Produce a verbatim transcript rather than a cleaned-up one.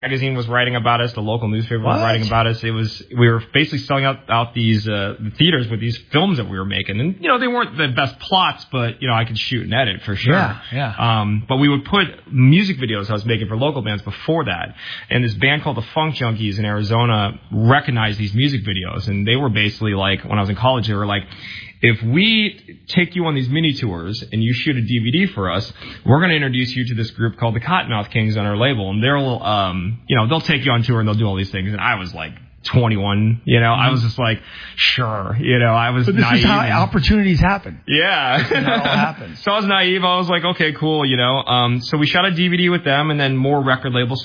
magazine was writing about us. The local newspaper what? was writing about us. It was we were basically selling out, out these uh, the theaters with these films that we were making, and you know they weren't the best plots, but you know I could shoot and edit for sure. Yeah, yeah. Um, but we would put music videos I was making for local bands before that, and this band called the Funk Junkies in Arizona recognized these music videos, and they were basically like when I was in college, they were like, if we take you on these mini tours and you shoot a D V D for us, we're going to introduce you to this group called the Cottonmouth Kings on our label, and they'll, um, you know, they'll take you on tour and they'll do all these things. And I was like twenty-one, you know, mm-hmm. I was just like, sure, you know, I was but this naive. is how opportunities happen. Yeah. This is how it all happens. So I was naive. I was like, okay, cool, you know. Um, so we shot a D V D with them, and then more record labels